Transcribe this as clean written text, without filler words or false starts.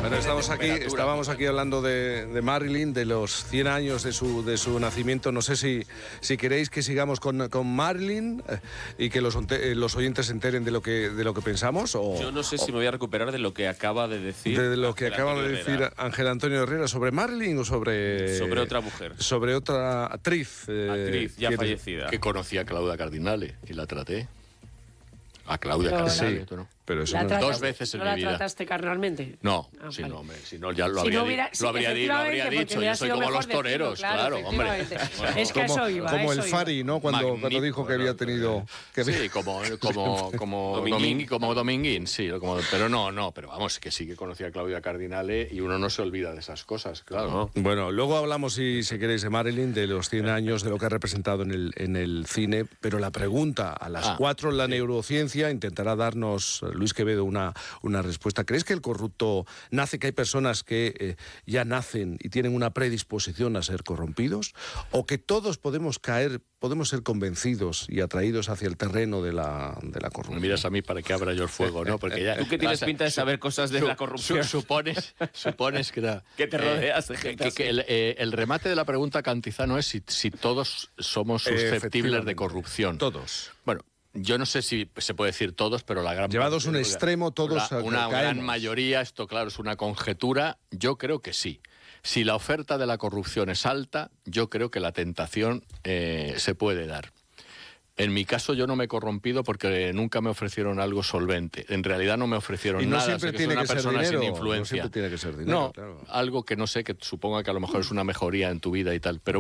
Bueno, estábamos aquí hablando de Marilyn, de los 100 años de su nacimiento. No sé si queréis que sigamos con Marilyn y que los oyentes se enteren de lo que pensamos. Yo no sé si me voy a recuperar de lo que acaba de decir. De lo que acaba de decir Ángel Antonio Herrera sobre Marilyn o sobre otra mujer. Sobre otra actriz. Actriz ya fallecida. Que conocía a Claudia Cardinale y la traté. A Claudia Cardinale, sí, ¿tú no? Pero eso dos veces en ¿No mi la vida. trataste carnalmente? No, Ah, si vale. no, hombre, si no ya lo Si habría, no hubiera- lo habría, sí, lo habría efectivamente, dicho. porque Yo soy hubiera como sido los mejor toreros, decirlo, claro, hombre. efectivamente. Bueno, Es que a eso iba. como a el eso iba. Fari, ¿no? Cuando dijo que había tenido... Sí, como Dominguín, sí. Pero pero vamos, que sí que conocía a Claudia Cardinale y uno no se olvida de esas cosas, claro. Bueno, luego hablamos, si queréis, de Marilyn, de los 100 años, de lo que ha representado en el cine, pero la pregunta a las 4 en la neurociencia intentará darnos, Luis Quevedo, una respuesta. ¿Crees que el corrupto nace, que hay personas que ya nacen y tienen una predisposición a ser corrompidos? ¿O que todos podemos ser convencidos y atraídos hacia el terreno de la corrupción? Me miras a mí para que abra yo el fuego, ¿no? Porque ya, tú que tienes pinta de saber cosas de la corrupción. Supones que te rodeas de gente que el remate de la pregunta Cantizano es si todos somos susceptibles de corrupción. Todos. Bueno, yo no sé si se puede decir todos, pero la gran llevados a un extremo, todos una gran mayoría, esto claro es una conjetura, yo creo que sí. Si la oferta de la corrupción es alta, yo creo que la tentación se puede dar. En mi caso yo no me he corrompido porque nunca me ofrecieron algo solvente. En realidad no me ofrecieron nada. Y no siempre tiene que ser dinero. Sin influencia. No siempre tiene que ser dinero, No, claro. algo que no sé, que suponga que a lo mejor es una mejoría en tu vida y tal. Pero